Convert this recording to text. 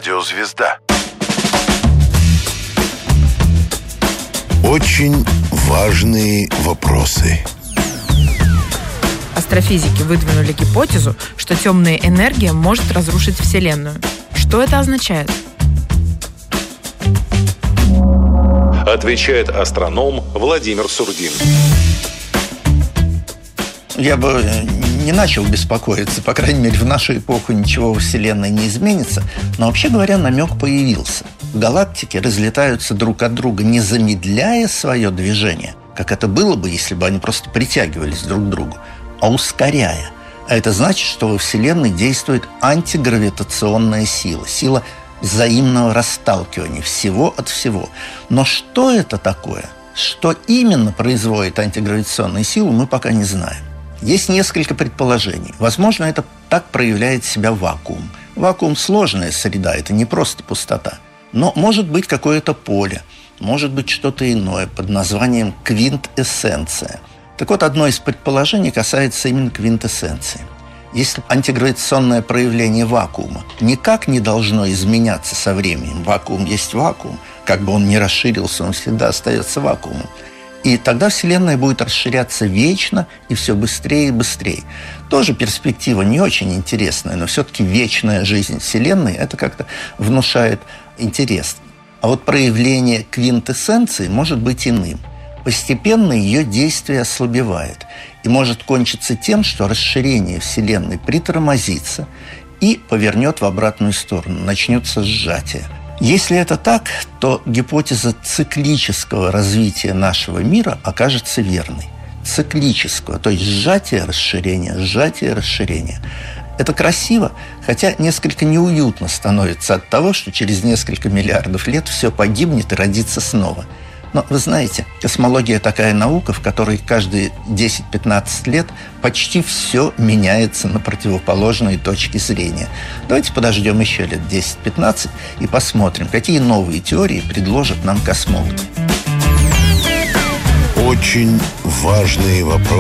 Радиозвезда. Очень важные вопросы. Астрофизики выдвинули гипотезу, что темная энергия может разрушить Вселенную. Что это означает? Отвечает астроном Владимир Сурдин. Я бы не начал беспокоиться. По крайней мере, в нашу эпоху ничего во Вселенной не изменится. Но, вообще говоря, намек появился. Галактики разлетаются друг от друга, не замедляя свое движение, как это было бы, если бы они просто притягивались друг к другу, а ускоряя. А это значит, что во Вселенной действует антигравитационная сила. Сила взаимного расталкивания всего от всего. Но что это такое? Что именно производит антигравитационную силу, мы пока не знаем. Есть несколько предположений. Возможно, это так проявляет себя вакуум. Вакуум – сложная среда, это не просто пустота. Но может быть какое-то поле, может быть что-то иное под названием квинтэссенция. Так вот, одно из предположений касается именно квинтэссенции. Если антигравитационное проявление вакуума никак не должно изменяться со временем, вакуум есть вакуум, как бы он ни расширился, он всегда остается вакуумом, и тогда Вселенная будет расширяться вечно и все быстрее и быстрее. Тоже перспектива не очень интересная, но все-таки вечная жизнь Вселенной – это как-то внушает интерес. А вот проявление квинтэссенции может быть иным. Постепенно ее действие ослабевает и может кончиться тем, что расширение Вселенной притормозится и повернет в обратную сторону, начнется сжатие. Если это так, то гипотеза циклического развития нашего мира окажется верной. Циклического, то есть сжатие, расширение. Это красиво, хотя несколько неуютно становится от того, что через несколько миллиардов лет все погибнет и родится снова. Но вы знаете, космология такая наука, в которой каждые 10-15 лет почти все меняется на противоположные точки зрения. Давайте подождем еще лет 10-15 и посмотрим, какие новые теории предложат нам космологи. Очень важные вопросы.